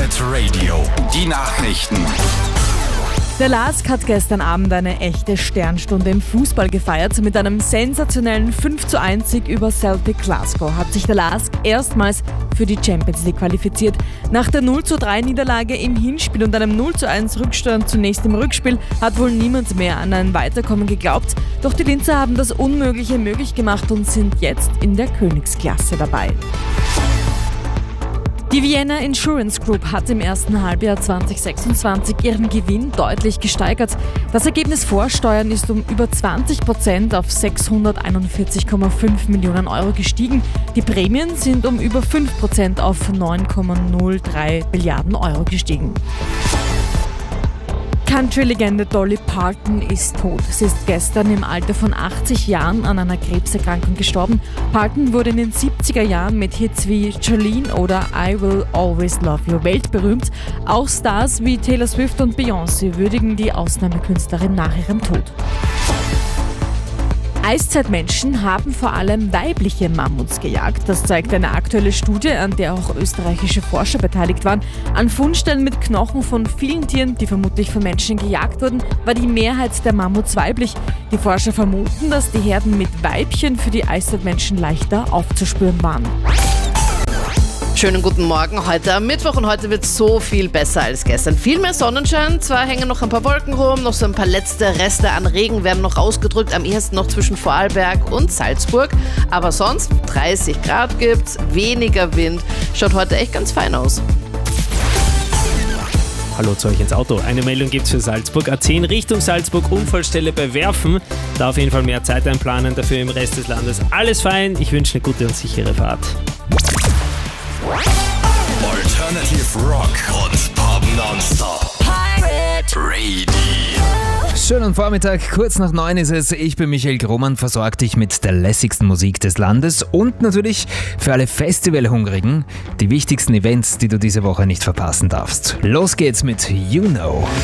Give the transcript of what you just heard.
Hit Radio. Die Nachrichten. Der LASK hat gestern Abend eine echte Sternstunde im Fußball gefeiert. Mit einem sensationellen 5:1 Sieg über Celtic Glasgow hat sich der LASK erstmals für die Champions League qualifiziert. Nach der 0:3 Niederlage im Hinspiel und einem 0:1 Rückstand zunächst im Rückspiel hat wohl niemand mehr an ein Weiterkommen geglaubt. Doch die Linzer haben das Unmögliche möglich gemacht und sind jetzt in der Königsklasse dabei. Die Vienna Insurance Group hat im ersten Halbjahr 2026 ihren Gewinn deutlich gesteigert. Das Ergebnis vor Steuern ist um über 20% auf 641,5 Millionen Euro gestiegen. Die Prämien sind um über 5% auf 9,03 Milliarden Euro gestiegen. Country-Legende Dolly Parton ist tot. Sie ist gestern im Alter von 80 Jahren an einer Krebserkrankung gestorben. Parton wurde in den 70er Jahren mit Hits wie Jolene oder I Will Always Love You weltberühmt. Auch Stars wie Taylor Swift und Beyoncé würdigen die Ausnahmekünstlerin nach ihrem Tod. Eiszeitmenschen haben vor allem weibliche Mammuts gejagt. Das zeigt eine aktuelle Studie, an der auch österreichische Forscher beteiligt waren. An Fundstellen mit Knochen von vielen Tieren, die vermutlich von Menschen gejagt wurden, war die Mehrheit der Mammuts weiblich. Die Forscher vermuten, dass die Herden mit Weibchen für die Eiszeitmenschen leichter aufzuspüren waren. Schönen guten Morgen, heute am Mittwoch und heute wird so viel besser als gestern. Viel mehr Sonnenschein, zwar hängen noch ein paar Wolken rum, noch so ein paar letzte Reste an Regen werden noch ausgedrückt, am ehesten noch zwischen Vorarlberg und Salzburg, aber sonst 30 Grad gibt's, weniger Wind, schaut heute echt ganz fein aus. Hallo zu euch ins Auto. Eine Meldung gibt's für Salzburg. A10 Richtung Salzburg, Unfallstelle bei Werfen. Da auf jeden Fall mehr Zeit einplanen, dafür im Rest des Landes alles fein. Ich wünsche eine gute und sichere Fahrt. Alternative Rock und Pop Nonstop. Pirate Radio. Schönen Vormittag, kurz nach 9 ist es. Ich bin Michael Grohmann, versorgt dich mit der lässigsten Musik des Landes und natürlich für alle Festivalhungrigen die wichtigsten Events, die du diese Woche nicht verpassen darfst. Los geht's mit You Know.